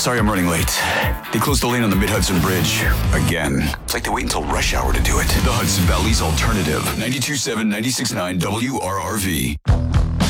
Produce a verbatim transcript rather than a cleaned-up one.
Sorry I'm running late. They closed the lane on the Mid-Hudson Bridge. Again. It's like they wait until rush hour to do it. The Hudson Valley's Alternative. ninety-two point seven, ninety-six point nine W R R V.